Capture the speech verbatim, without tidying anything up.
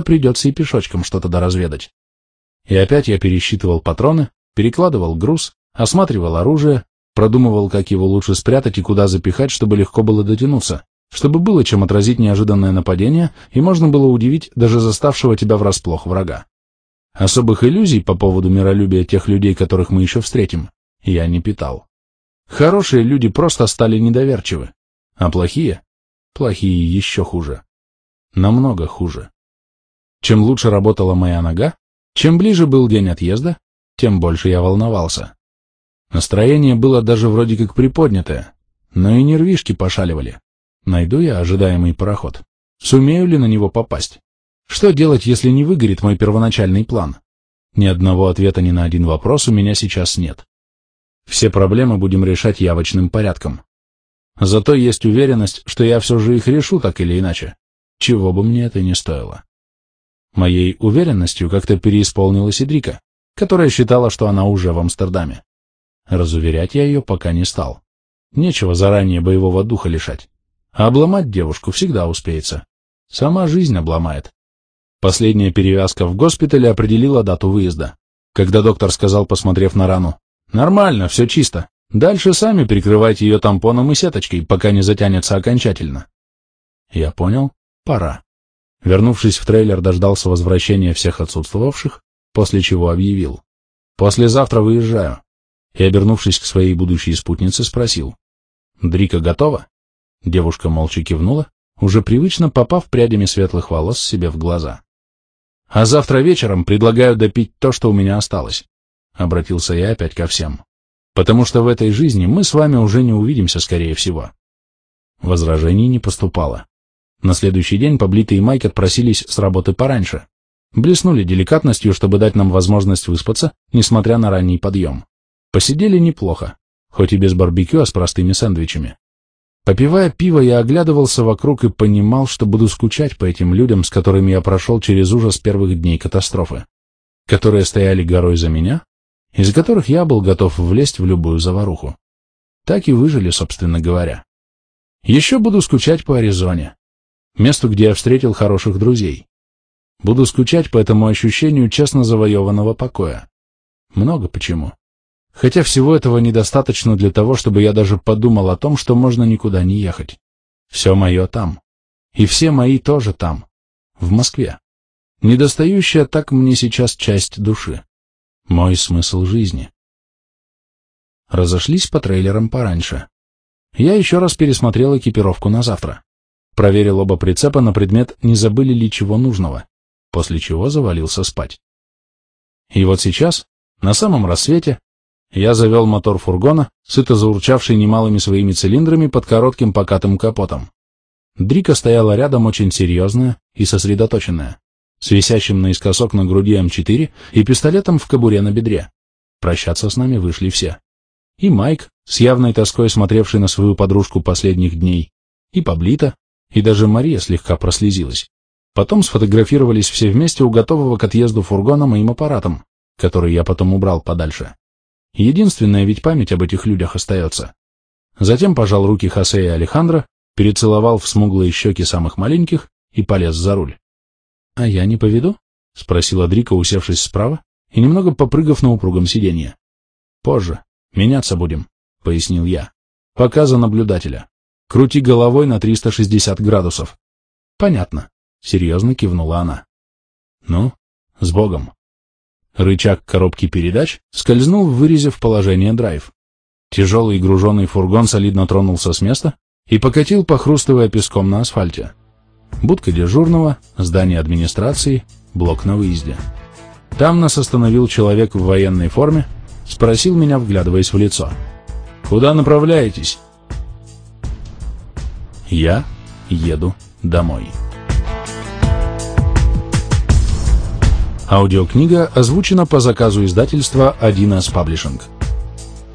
придется и пешочком что-то доразведать. И опять я пересчитывал патроны, перекладывал груз, осматривал оружие, продумывал, как его лучше спрятать и куда запихать, чтобы легко было дотянуться, чтобы было чем отразить неожиданное нападение и можно было удивить даже заставшего тебя врасплох врага. Особых иллюзий по поводу миролюбия тех людей, которых мы еще встретим, я не питал. Хорошие люди просто стали недоверчивы, а плохие? Плохие еще хуже. Намного хуже. Чем лучше работала моя нога, чем ближе был день отъезда, тем больше я волновался. Настроение было даже вроде как приподнятое, но и нервишки пошаливали. Найду я ожидаемый пароход? Сумею ли на него попасть? Что делать, если не выгорит мой первоначальный план? Ни одного ответа ни на один вопрос у меня сейчас нет. Все проблемы будем решать явочным порядком. Зато есть уверенность, что я все же их решу так или иначе, чего бы мне это ни стоило. Моей уверенностью как-то переисполнилась и Дрика, которая считала, что она уже в Амстердаме. Разуверять я ее пока не стал. Нечего заранее боевого духа лишать. А обломать девушку всегда успеется. Сама жизнь обломает. Последняя перевязка в госпитале определила дату выезда. Когда доктор сказал, посмотрев на рану: «Нормально, все чисто. Дальше сами прикрывайте ее тампоном и сеточкой, пока не затянется окончательно». Я понял, пора. Вернувшись в трейлер, дождался возвращения всех отсутствовавших, после чего объявил: «Послезавтра выезжаю». И, обернувшись к своей будущей спутнице, спросил: «Дрика готова?» Девушка молча кивнула, уже привычно попав прядями светлых волос себе в глаза. «А завтра вечером предлагаю допить то, что у меня осталось», — обратился я опять ко всем. «Потому что в этой жизни мы с вами уже не увидимся, скорее всего». Возражений не поступало. На следующий день Паблито и Майк отпросились с работы пораньше. Блеснули деликатностью, чтобы дать нам возможность выспаться, несмотря на ранний подъем. Посидели неплохо, хоть и без барбекю, а с простыми сэндвичами. Попивая пиво, я оглядывался вокруг и понимал, что буду скучать по этим людям, с которыми я прошел через ужас первых дней катастрофы, которые стояли горой за меня, из которых я был готов влезть в любую заваруху. Так и выжили, собственно говоря. Еще буду скучать по Аризоне, месту, где я встретил хороших друзей. Буду скучать по этому ощущению честно завоеванного покоя. Много почему. Хотя всего этого недостаточно для того, чтобы я даже подумал о том, что можно никуда не ехать. Все мое там. И все мои тоже там. В Москве. Недостающая так мне сейчас часть души. Мой смысл жизни. Разошлись по трейлерам пораньше. Я еще раз пересмотрел экипировку на завтра. Проверил оба прицепа на предмет, не забыли ли чего нужного, после чего завалился спать. И вот сейчас, на самом рассвете, я завел мотор фургона, сыто заурчавший немалыми своими цилиндрами под коротким покатым капотом. Дрика стояла рядом очень серьезная и сосредоточенная, с висящим наискосок на груди эм четыре и пистолетом в кобуре на бедре. Прощаться с нами вышли все. И Майк, с явной тоской смотревший на свою подружку последних дней, и Паблито, и даже Мария слегка прослезилась. Потом сфотографировались все вместе у готового к отъезду фургона моим аппаратом, который я потом убрал подальше. Единственная ведь память об этих людях остается. Затем пожал руки Хосе и Алехандро, перецеловал в смуглые щеки самых маленьких и полез за руль. — А я не поведу? — спросила Дрика, усевшись справа и немного попрыгав на упругом сиденье. — Позже. Меняться будем, — пояснил я. — Пока за наблюдателя. Крути головой на триста шестьдесят градусов. — Понятно, — серьезно кивнула она. — Ну, с Богом. Рычаг коробки передач скользнул в вырезе в положение драйв. Тяжелый груженный фургон солидно тронулся с места и покатил, похрустывая песком на асфальте. Будка дежурного, здание администрации, блок на выезде. Там нас остановил человек в военной форме, спросил меня, вглядываясь в лицо: «Куда направляетесь?» Я еду домой. Аудиокнига озвучена по заказу издательства один эс Publishing.